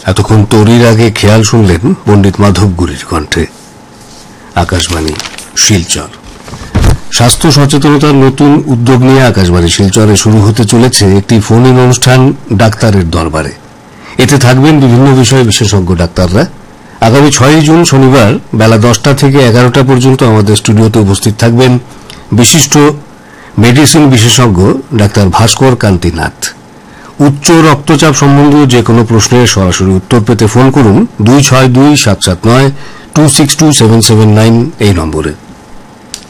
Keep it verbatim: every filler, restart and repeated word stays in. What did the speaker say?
এতক্ষণ তরির আগে খেয়াল শুনলেন পণ্ডিত মাধব গুরুর কণ্ঠে। আকাশবাণী শিলচর। স্বাস্থ্য সচেতনতার নতুন উদ্যোগ নিয়ে আকাশবাণী শিলচরে শুরু হতে চলেছে একটি ফোন ইন অনুষ্ঠান ডাক্তারের দরবারে। এতে থাকবেন বিভিন্ন বিষয়ে বিশেষজ্ঞ ডাক্তাররা। আগামী ছয়ই জুন শনিবার বেলা দশটা থেকে এগারোটা পর্যন্ত আমাদের স্টুডিওতে উপস্থিত থাকবেন বিশিষ্ট মেডিসিন বিশেষজ্ঞ ডাক্তার ভাস্কর কান্তিনাথ। উচ্চ রক্তচাপ সম্বন্ধীয় যে কোনো প্রশ্নের সরাসরি উত্তর পেতে ফোন করুন দুই ছয় দুই সাত সাত নয় two six two seven seven nine এই নম্বরে।